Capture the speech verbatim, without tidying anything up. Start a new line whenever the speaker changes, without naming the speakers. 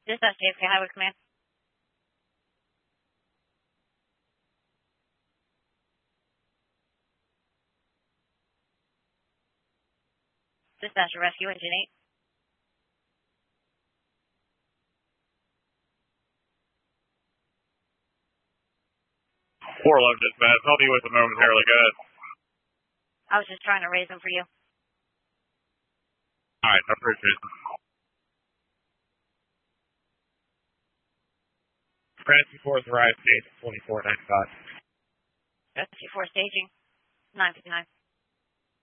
Dispatch J F K Highway Command. Dispatch Rescue Engine eight.
four eleven Dispatch, I'll be with them momentarily, go ahead.
I was just trying to raise them for you.
Alright, I appreciate it. Rescue Force arrived, station twenty-four ninety-five.
Rescue four staging, nine fifty-nine.